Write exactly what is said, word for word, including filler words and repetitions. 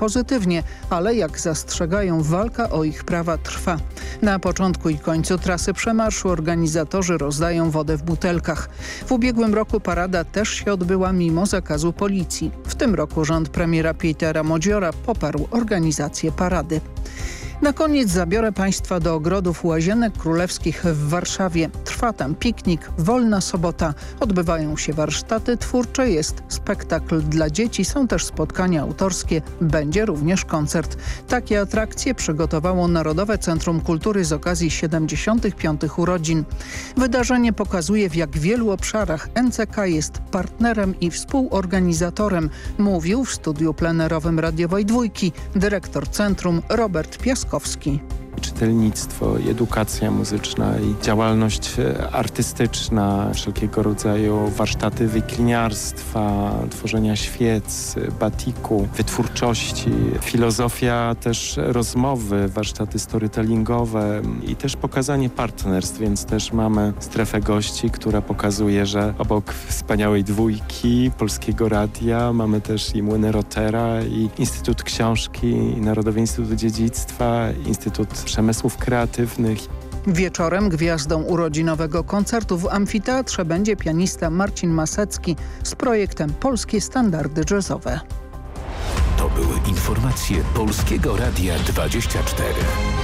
pozytywnie, ale jak zastrzegają, walka o ich prawa trwa. Na początku i końcu trasy przemarszu organizatorzy rozdają wodę w butelkach. W ubiegłym roku parada też się odbyła mimo zakazu policji. W tym roku rząd premiera Petera Modziora poparł organizację parady. Na koniec zabiorę Państwa do ogrodów Łazienek Królewskich w Warszawie. Trwa tam piknik, wolna sobota. Odbywają się warsztaty twórcze, jest spektakl dla dzieci, są też spotkania autorskie, będzie również koncert. Takie atrakcje przygotowało Narodowe Centrum Kultury z okazji siedemdziesiątych piątych urodzin. Wydarzenie pokazuje, w jak wielu obszarach N C K jest partnerem i współorganizatorem, mówił w studiu plenerowym radiowej Dwójki dyrektor centrum Robert Piaskowski. Czytelnictwo, i edukacja muzyczna i działalność artystyczna, wszelkiego rodzaju warsztaty wykliniarstwa, tworzenia świec, batiku, wytwórczości, filozofia też rozmowy, warsztaty storytellingowe i też pokazanie partnerstw, więc też mamy strefę gości, która pokazuje, że obok wspaniałej Dwójki, Polskiego Radia mamy też i Młyny Rotera, i Instytut Książki, i Narodowy Instytut Dziedzictwa, Instytut Przemysłów Kreatywnych. Wieczorem gwiazdą urodzinowego koncertu w amfiteatrze będzie pianista Marcin Masecki z projektem Polskie Standardy Jazzowe. To były informacje Polskiego Radia dwadzieścia cztery.